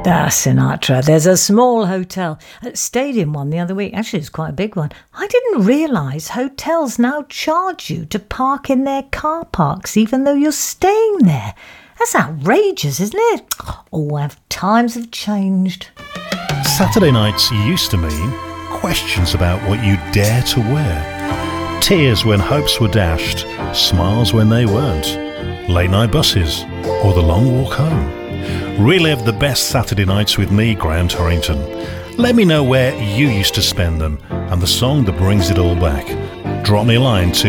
Sinatra. There's a small hotel. Stayed in one the other week. Actually, it's quite a big one. I didn't realise hotels now charge you to park in their car parks even though you're staying there. That's outrageous, isn't it? Oh, times have changed. Saturday nights used to mean questions about what you dare to wear. Tears when hopes were dashed, smiles when they weren't. Late night buses or the long walk home. Relive the best Saturday nights with me, Graham Torrington. Let me know where you used to spend them and the song that brings it all back. Drop me a line to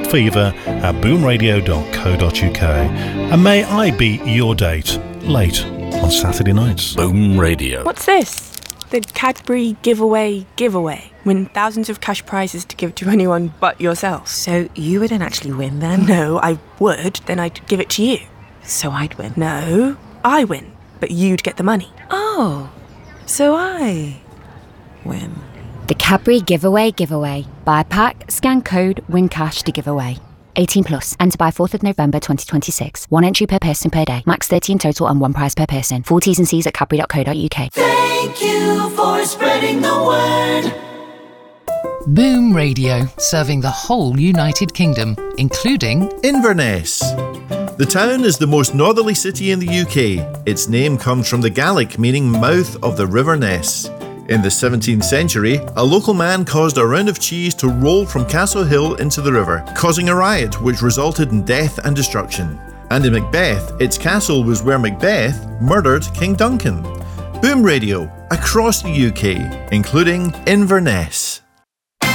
nightfever@boomradio.co.uk and may I be your date late on Saturday nights. Boom Radio. What's this? The Cadbury giveaway. Win thousands of cash prizes to give to anyone but yourself. So you wouldn't actually win then? No, I would. Then I'd give it to you. So I'd win? No, I win. But you'd get the money. Oh, so I win. The Cadbury giveaway. Buy a pack, scan code, win cash to give away. 18 plus. Enter by 4th of November 2026. One entry per person per day. Max 30 in total and one prize per person. Full T's and C's at cadbury.co.uk. Thank you for spreading the word. Boom Radio, serving the whole United Kingdom, including Inverness. The town is the most northerly city in the UK. Its name comes from the Gaelic meaning mouth of the River Ness. In the 17th century, a local man caused a round of cheese to roll from Castle Hill into the river, causing a riot which resulted in death and destruction. And in Macbeth, its castle was where Macbeth murdered King Duncan. Boom Radio, across the UK, including Inverness.